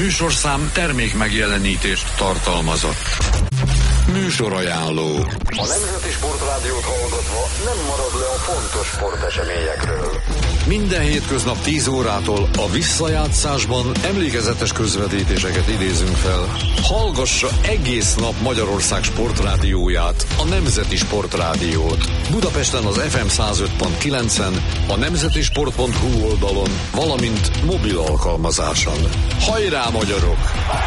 műsorszám termék megjelenítést tartalmazott. Műsorajánló. A Nemzeti Sportrádiót hallgatva nem marad le a fontos sporteseményekről. Minden hétköznap 10 órától a visszajátszásban emlékezetes közvetítéseket idézünk fel. Hallgassa egész nap Magyarország sportrádióját, a Nemzeti Sportrádiót. Budapesten az FM 105.9-en, a nemzetisport.hu oldalon, valamint mobil alkalmazáson. Hajrá, magyarok!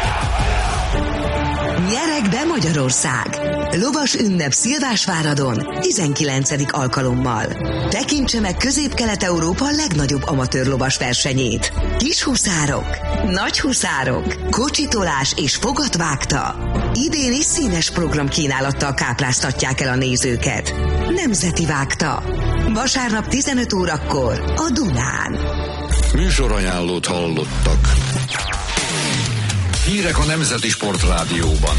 Nyereg be Magyarország! Lovas ünnep Szilvásváradon 19. alkalommal. Tekintse meg Közép-Kelet-Európa legnagyobb amatőr lovas versenyét. Kis huszárok, nagy huszárok, kocsitolás és fogatvágta. Idén is színes programkínálattal kápráztatják el a nézőket. Nemzeti vágta. Vasárnap 15 órakor a Dunán. Műsorajánlót hallottak. Hírek a Nemzeti Sportrádióban.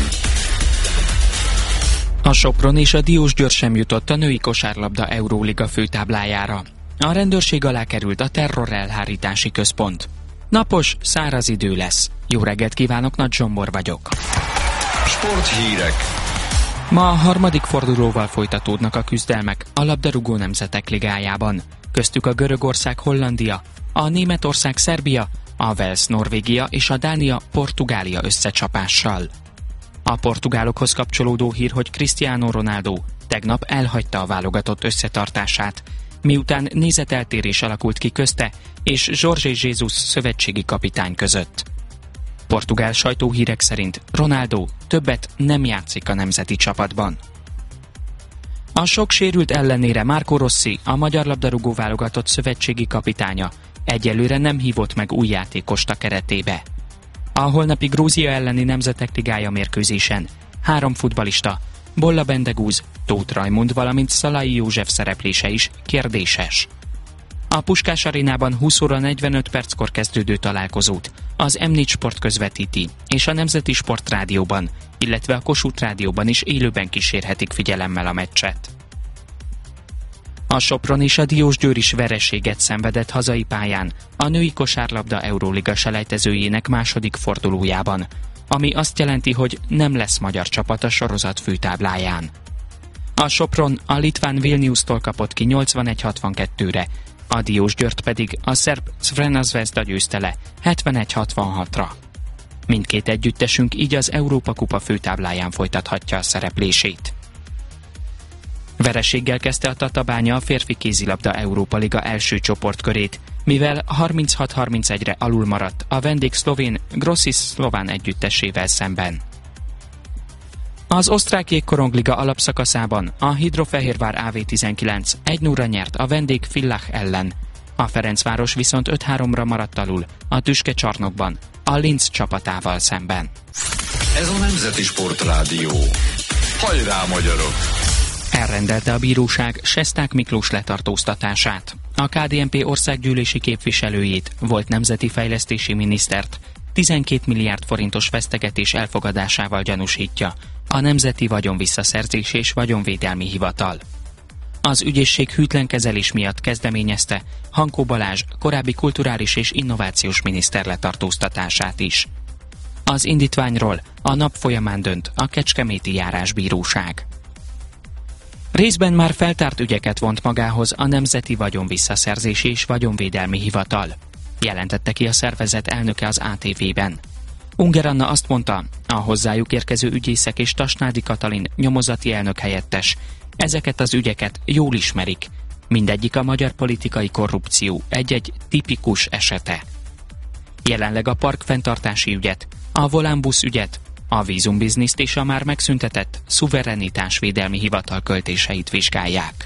A Sopron és a Diósgyőr sem jutott a női kosárlabda Euróliga főtáblájára. A rendőrség alá került a terrorelhárítási központ. Napos, száraz idő lesz. Jó reggelt kívánok, Nagy Zsombor vagyok. Sporthírek. Ma a harmadik fordulóval folytatódnak a küzdelmek a labdarúgó nemzetek ligájában. Köztük a Görögország-Hollandia, a Németország-Szerbia, a Wales-Norvégia és a Dánia-Portugália összecsapással. A portugálokhoz kapcsolódó hír, hogy Cristiano Ronaldo tegnap elhagyta a válogatott összetartását, miután nézeteltérés alakult ki közte és Jorge Jesus szövetségi kapitány között. Portugál sajtóhírek szerint Ronaldo többet nem játszik a nemzeti csapatban. A sok sérült ellenére Marco Rossi, a magyar labdarúgó válogatott szövetségi kapitánya, egyelőre nem hívott meg új játékost a keretébe. A holnapi Grúzia elleni Nemzetek Ligája mérkőzésen 3 futballista, Bolla Bendegúz, Tóth Rajmund, valamint Szalai József szereplése is kérdéses. A Puskás Arénában 20 óra 45 perckor kezdődő találkozót az M4 Sport közvetíti, és a Nemzeti Sportrádióban, illetve a Kossuth Rádióban is élőben kísérhetik figyelemmel a meccset. A Sopron és a Diósgyőr is vereséget szenvedett hazai pályán a női kosárlabda Euróliga selejtezőjének második fordulójában, ami azt jelenti, hogy nem lesz magyar csapat a sorozat főtábláján. A Sopron a litván Vilniustól kapott ki 81-62-re, a Diósgyőrt pedig a szerb Crvena Zvezda győzte le 71-66-ra. Mindkét együttesünk így az Európa-kupa főtábláján folytathatja a szereplését. Vereséggel kezdte a Tatabánya a férfi kézilabda Európa Liga első csoportkörét, mivel 36-31-re alul maradt a vendég szlovén Grossis szlován együttesével szemben. Az osztrák jégkorongliga alapszakaszában a Hidrofehérvár AV19 1-0-ra nyert a vendég Villach ellen. A Ferencváros viszont 5-3-ra maradt alul a Tüske Csarnokban a Linz csapatával szemben. Ez a Nemzeti Sportrádió. Hajrá, magyarok! Elrendelte a bíróság Sesták Miklós letartóztatását. A KDNP országgyűlési képviselőjét, volt nemzeti fejlesztési minisztert 12 milliárd forintos vesztegetés elfogadásával gyanúsítja a Nemzeti Vagyonvisszaszerzés és Vagyonvédelmi Hivatal. Az ügyészség hűtlen kezelés miatt kezdeményezte Hankó Balázs korábbi kulturális és innovációs miniszter letartóztatását is. Az indítványról a nap folyamán dönt a Kecskeméti Járásbíróság. Részben már feltárt ügyeket vont magához a Nemzeti Vagyonvisszaszerzési és Vagyonvédelmi Hivatal, jelentette ki a szervezet elnöke az ATV-ben. Unger Anna azt mondta, a hozzájuk érkező ügyészek és Tasnádi Katalin nyomozati elnök helyettes ezeket az ügyeket jól ismerik, mindegyik a magyar politikai korrupció egy-egy tipikus esete. Jelenleg a parkfenntartási ügyet, a volánbusz ügyet, a vízumbizniszt és a már megszüntetett szuverenitásvédelmi hivatal költéseit vizsgálják.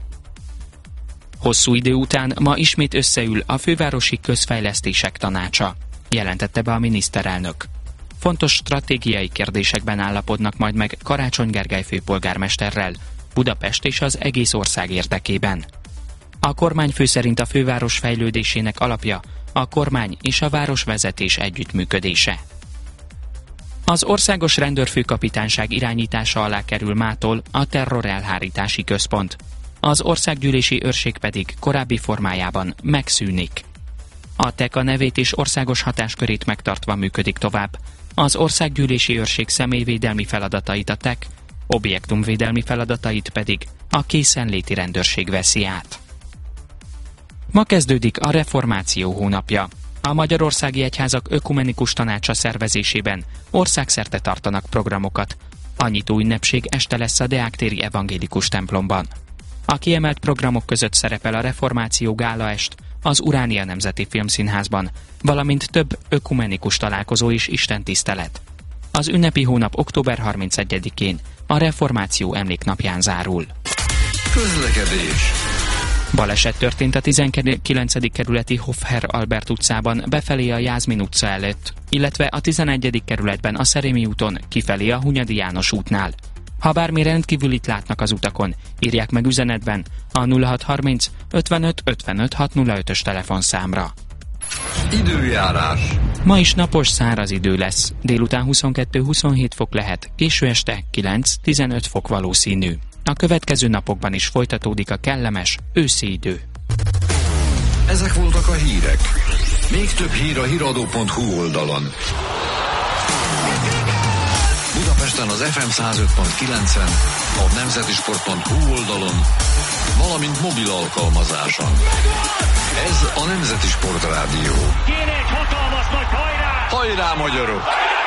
Hosszú idő után ma ismét összeül a fővárosi közfejlesztések tanácsa, jelentette be a miniszterelnök. Fontos stratégiai kérdésekben állapodnak majd meg Karácsony Gergely főpolgármesterrel, Budapest és az egész ország érdekében. A kormányfő szerint a főváros fejlődésének alapja a kormány és a városvezetés együttműködése. Az Országos Rendőrfőkapitányság irányítása alá kerül mától a terrorelhárítási központ. Az országgyűlési őrség pedig korábbi formájában megszűnik. A TEK a nevét és országos hatáskörét megtartva működik tovább. Az országgyűlési őrség személyvédelmi feladatait a TEK, objektumvédelmi feladatait pedig a készenléti rendőrség veszi át. Ma kezdődik a Reformáció hónapja. A Magyarországi Egyházak Ökumenikus Tanácsa szervezésében országszerte tartanak programokat. A nyitó ünnepség este lesz a Deák-téri evangélikus templomban. A kiemelt programok között szerepel a Reformáció gálaest az Uránia Nemzeti Filmszínházban, valamint több ökumenikus találkozó és istentisztelet. Az ünnepi hónap október 31-én, a Reformáció emléknapján zárul. Közlekedés. Baleset történt a 19. kerületi Hofher Albert utcában befelé a Jászmin utca előtt, illetve a 11. kerületben a Szerémi úton kifelé a Hunyadi János útnál. Ha bármi rendkívülit látnak az utakon, írják meg üzenetben a 0630 55 55 605-ös telefonszámra. Időjárás. Ma is napos, száraz idő lesz. Délután 22-27 fok lehet, késő este 9-15 fok valószínű. A következő napokban is folytatódik a kellemes őszi idő. Ezek voltak a hírek. Még több hír a hiradó.hu oldalon. Budapesten az FM 105.9-en, a nemzetisport.hu oldalon, valamint mobil alkalmazáson. Ez a Nemzeti Sport Rádió. Kéne egy hatalmas nagy hajrá! Hajrá, magyarok!